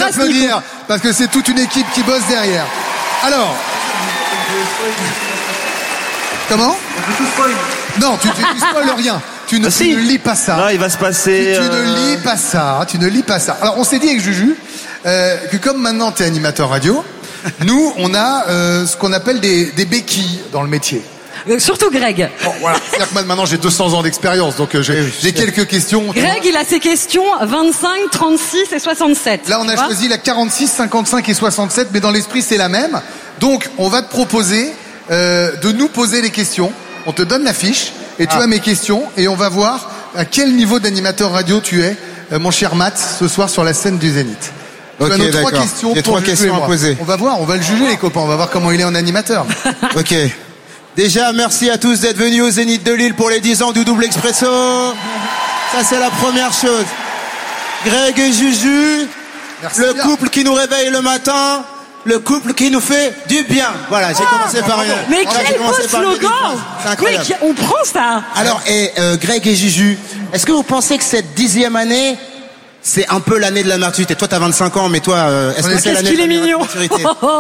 applaudir parce que c'est toute une équipe qui bosse derrière. Alors. Comment? Non, tu spoiles rien. Tu ne lis pas ça. Non, il va se passer. Tu ne lis pas ça. Tu ne lis pas ça. Alors, on s'est dit avec Juju que comme maintenant tu es animateur radio, nous, on a ce qu'on appelle des béquilles dans le métier. Surtout Greg. Bon, voilà. C'est-à-dire que moi, maintenant, j'ai 200 ans d'expérience, donc j'ai quelques questions. Greg, il a ses questions 25, 36 et 67. Là, on a choisi la 46, 55 et 67, mais dans l'esprit, c'est la même. Donc, on va te proposer de nous poser les questions. On te donne la fiche, et tu as mes questions, et on va voir à quel niveau d'animateur radio tu es, mon cher Matt, ce soir sur la scène du Zénith. Ok, tu as nos 3 d'accord. questions J'ai pour 3 questions à poser. On va voir, on va le juger, les copains. On va voir comment il est en animateur. Ok. Déjà, merci à tous d'être venus au Zénith de Lille pour les 10 ans du Double Expresso. Ça, c'est la première chose. Greg et Juju, Merci le bien. couple qui nous réveille le matin, le couple qui nous fait du bien. Voilà, j'ai commencé par une. Mais Voilà, quel j'ai beau commencé par une slogan. phrase. C'est incroyable. Mais on prend ça. Alors, Greg et Juju, est-ce que vous pensez que cette 10e année, c'est un peu l'année de la maturité? Toi, t'as 25 ans, mais toi, est-ce que c'est Qu'est-ce l'année qu'il de est la mignon. maturité?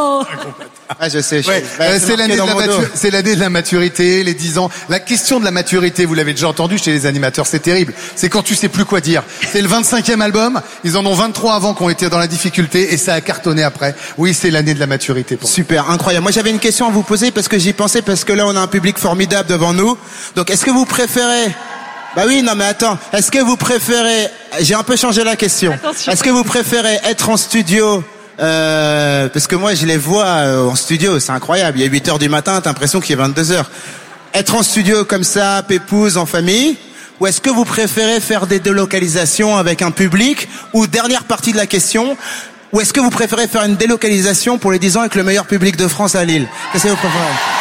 Ah, je sais. Ouais, c'est l'année de la maturité, les 10 ans. La question de la maturité, vous l'avez déjà entendu chez les animateurs, c'est terrible. C'est quand tu sais plus quoi dire. C'est le 25e album, ils en ont 23 avant qui ont été dans la difficulté et ça a cartonné après. Oui, c'est l'année de la maturité pour moi. Super, incroyable. Moi, j'avais une question à vous poser parce que j'y pensais, parce que là, on a un public formidable devant nous. Donc, est-ce que vous préférez... Bah oui, non mais attends, est-ce que vous préférez... J'ai un peu changé la question. Attention. Est-ce que vous préférez être en studio parce que moi, je les vois en studio, c'est incroyable. Il y a 8h du matin, t'as l'impression qu'il est 22h. Être en studio comme ça, pépouze, en famille, ou est-ce que vous préférez faire des délocalisations avec un public? Ou dernière partie de la question, ou est-ce que vous préférez faire une délocalisation pour les 10 ans avec le meilleur public de France à Lille? Qu'est-ce que vous préférez?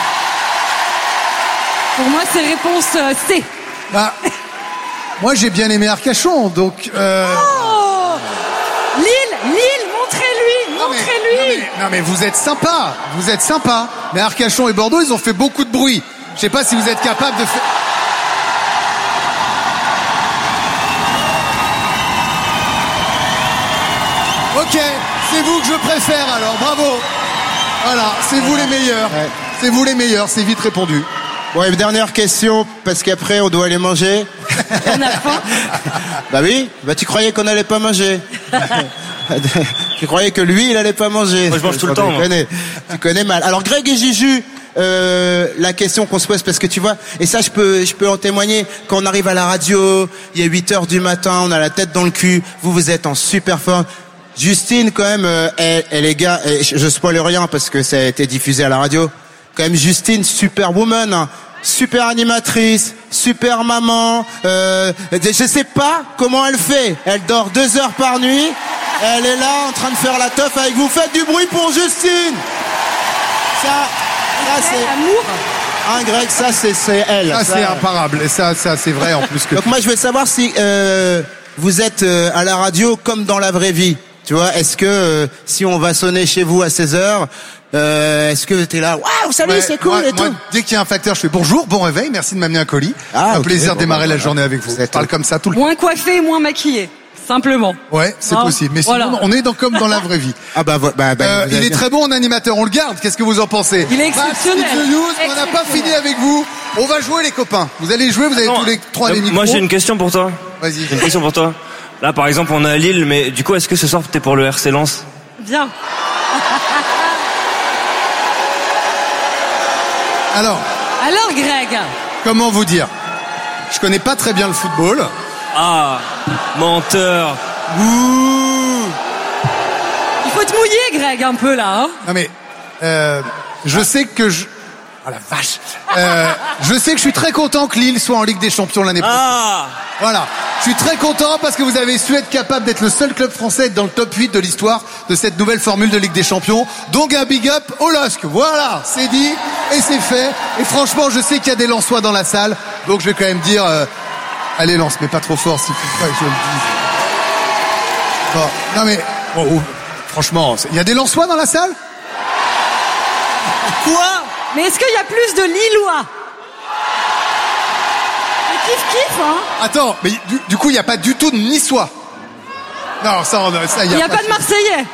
Pour moi, c'est réponse C. Bah, moi, j'ai bien aimé Arcachon, donc... Oh Lille, montrez-lui. Non mais vous êtes sympa, Mais Arcachon et Bordeaux, ils ont fait beaucoup de bruit. Je sais pas si vous êtes capable de faire... Ok, c'est vous que je préfère alors, bravo. Voilà, c'est vous les meilleurs. Ouais. C'est vous les meilleurs, c'est vite répondu. Ouais, dernière question, parce qu'après, on doit aller manger. On a faim. Bah oui, bah tu croyais qu'on n'allait pas manger. Tu croyais que lui, il allait pas manger. Moi, je mange tout le temps, moi. Tu connais mal. Alors, Greg et Juju, la question qu'on se pose, parce que tu vois, et ça, je peux en témoigner, quand on arrive à la radio, il y a 8h du matin, on a la tête dans le cul, vous êtes en super forme. Justine, quand même, elle les gars, je spoil rien parce que ça a été diffusé à la radio. Quand même, Justine, superwoman, hein. Super animatrice, super maman. Je sais pas comment elle fait. Elle dort 2 heures par nuit. Elle est là en train de faire la teuf avec vous. Faites du bruit pour Justine. Ça c'est Amour. hein, Greg, ça c'est elle. Ça, c'est imparable. Et ça c'est vrai en plus que... Donc moi, je veux savoir si vous êtes à la radio comme dans la vraie vie. Tu vois, est-ce que si on va sonner chez vous à 16h, est-ce que t'es là, waouh, salut, Ouais, c'est cool moi, et tout. dès qu'il y a un facteur, je fais bonjour, bon réveil, merci de m'amener un colis. Un Ok, plaisir de bon, démarrer la voilà. journée avec vous. Vous Je êtes parle comme ça tout le temps. Moins coiffé, moins maquillé. Simplement. Ouais, c'est Hein, possible. Mais sinon, voilà. on est comme dans la vraie vie. Ah bah, vous Il avez est bien. très bon en animateur, on le garde. Qu'est-ce que vous en pensez? Il est exceptionnel. Matt, Steve News, on n'a pas Exceptionnel. fini avec vous. On va jouer les copains. Vous allez jouer, vous avez Non, tous les 3 les micros. moi, j'ai une question pour toi. Vas-y. J'ai une question pour toi. Là, par exemple, on est à Lille, mais du coup, est-ce que ce soir, t'es pour le RC Lens? Bien. Alors, Greg. comment vous dire? Je connais pas très bien le football. Ah, menteur. Il faut te mouiller, Greg, un peu là. Hein. Non mais, je sais que oh la vache. Je sais que je suis très content que Lille soit en Ligue des Champions l'année prochaine. Ah, Voilà. Je suis très content parce que vous avez su être capable d'être le seul club français à être dans le top 8 de l'histoire de cette nouvelle formule de Ligue des Champions. Donc un big up au LOSC. Voilà, c'est dit et c'est fait. Et franchement, je sais qu'il y a des Lensois dans la salle. Donc je vais quand même dire, allez Lens, mais pas trop fort s'il faut pas que je le dise. Bon, non mais, franchement, il y a des Lensois dans la salle? Quoi? Mais est-ce qu'il y a plus de Lillois? Kiff, hein. Attends, mais du coup, il n'y a pas du tout de Niçois. Non, ça, Il n'y a pas de Marseillais.